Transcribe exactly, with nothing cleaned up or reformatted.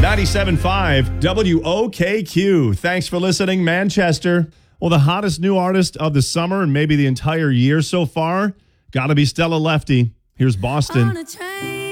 ninety-seven point five W O K Q. Thanks for listening, Manchester. Well, the hottest new artist of the summer and maybe the entire year so far, gotta be Stella Lefty. Here's Boston.